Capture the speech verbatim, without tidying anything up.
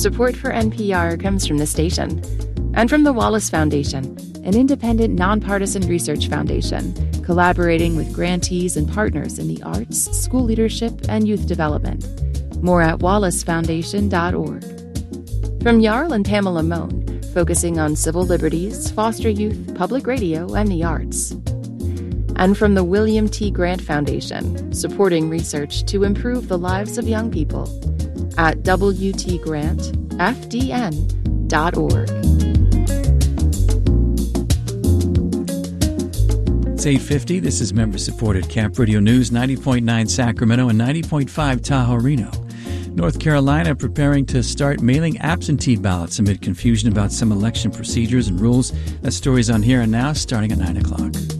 Support for N P R comes from the station and from the Wallace Foundation, an independent, nonpartisan research foundation collaborating with grantees and partners in the arts, school leadership, and youth development. More at wallace foundation dot org. From Jarl and Pamela Mohn, focusing on civil liberties, foster youth, public radio, and the arts. And from the William T. Grant Foundation, supporting research to improve the lives of young people at w t grant f d n dot org. It's eight fifty. This is member-supported Camp Radio News, ninety point nine Sacramento and ninety point five Tahoe Reno. North Carolina preparing to start mailing absentee ballots amid confusion about some election procedures and rules. That story's on Here and Now, starting at nine o'clock.